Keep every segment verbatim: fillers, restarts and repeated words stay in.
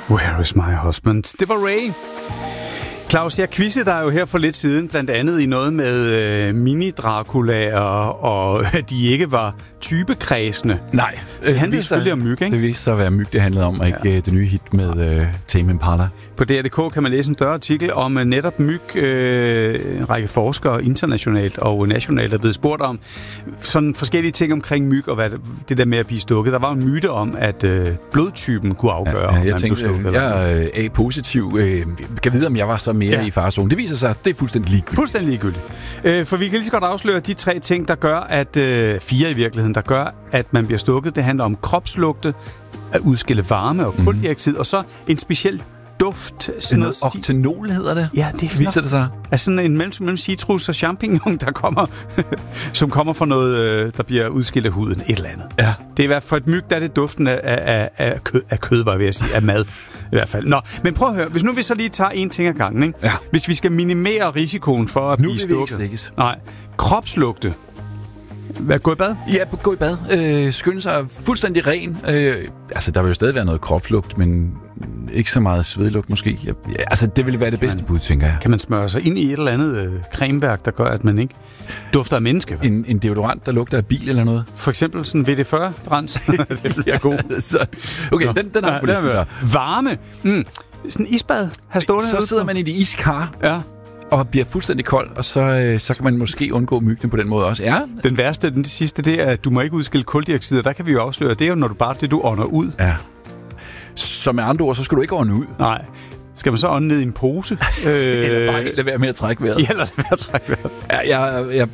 Where is my husband? Det var Ray. Claus, jeg quizzede dig jo her for lidt siden, blandt andet i noget med øh, mini-Dracula, og, og at de ikke var typekredsende. Nej. Det handlede selvfølgelig om myg, ikke? Det viste sig at være myg, det handlede om, og ikke ja. det nye hit med øh, Tame Impala. På D R punktum d k kan man læse en større artikel om uh, netop myg. Øh, en række forskere internationalt og nationalt er blevet spurgt om sådan forskellige ting omkring myg, og hvad det, det der med at blive stukket. Der var en myte om, at øh, blodtypen kunne afgøre, ja, ja, om jeg man tænkte, blev stukket. Jeg er øh, A-positiv. Øh, kan vide, om jeg var så mere ja. i farezonen. Det viser sig, at det er fuldstændig ligegyldigt. Fuldstændig ligegyldigt. Øh, for vi kan lige så godt afsløre de tre ting, der gør, at øh, fire i virkeligheden, der gør, at man bliver stukket. Det handler om kropslugte, at udskille varme og kuldioxid, mm. og så en speciel duft. Sådan noget oktanol hedder det. Ja, det viser det sig. Er sådan en mellem, mellem citrus og champignon, der kommer, som kommer fra noget, der bliver udskilt af huden. Et eller andet. Ja. Det er i hvert fald for et myg, der er det duften af, af, af, kød, af kød, var jeg ved at sige, af mad. I hvert fald. Nå, men prøv at høre. Hvis nu vi så lige tager en ting ad gangen, ikke? Ja. Hvis vi skal minimere risikoen for at nu blive stukket. Nu vil vi ikke Nej. Kropslugte. Hvad, gå i bad? Ja, gå i bad. Øh, skynde sig fuldstændig ren. Øh, altså, der vil jo stadig være noget kropslugt, men ikke så meget svedlugt måske. Ja, altså, det ville være det bedste bud, tænker jeg. Kan man smøre sig ind i et eller andet øh, cremeværk, der gør, at man ikke dufter af menneske? En, en deodorant, der lugter af bil eller noget? For eksempel sådan en V D fyrre-drens. Det bliver god. så, okay, Nå. den, den har ja, på listen så. Varme. Mm. Sådan en isbad. Her står det. Så sidder man i det iskar. Ja. Og bliver fuldstændig kold, og så, øh, så kan man måske undgå myggene på den måde også. Ja. Den værste, den sidste, det er, at du må ikke udskille kuldioxid, og der kan vi jo afsløre, det er jo, når du bare det, du ånder ud. Ja. Så med andre ord, så skal du ikke ånde ud. Nej. Skal man så ånde ned i en pose? Eller bare helt lade være med at trække vejret. Ja, eller lade være at trække vejret. Ja, jeg... jeg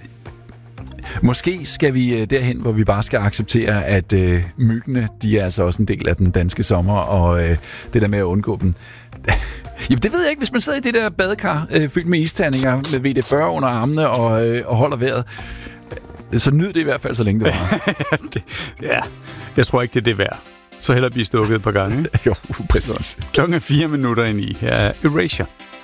Måske skal vi derhen, hvor vi bare skal acceptere, at øh, myggene, de er altså også en del af den danske sommer, og øh, det der med at undgå dem. Jamen, det ved jeg ikke. Hvis man sidder i det der badekar, øh, fyldt med isterninger, med V D fyrre under armene og, øh, og holder vejret, så nyd det i hvert fald, så længe det var. det, ja, jeg tror ikke, det er det værd. Så hellere blive stukket et par gange. jo, præcis. Klokken er fire minutter ind i. Her er Erasure.